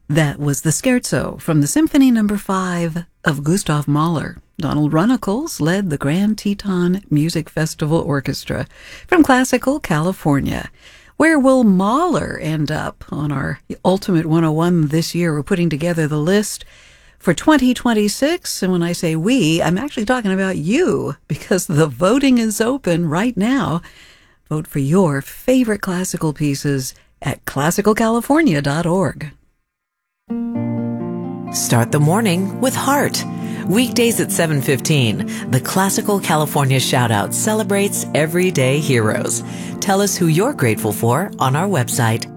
That was the Scherzo from the Symphony No. 5 of Gustav Mahler. Donald Runnicles led the Grand Teton Music Festival Orchestra from Classical California. Where will Mahler end up on our Ultimate 101 this year? We're putting together the list for 2026, and when I say we, I'm actually talking about you, because the voting is open right now. Vote for your favorite classical pieces at classicalcalifornia.org. Start the morning with heart. Weekdays at 7:15, the Classical California Shoutout celebrates everyday heroes. Tell us who you're grateful for on our website,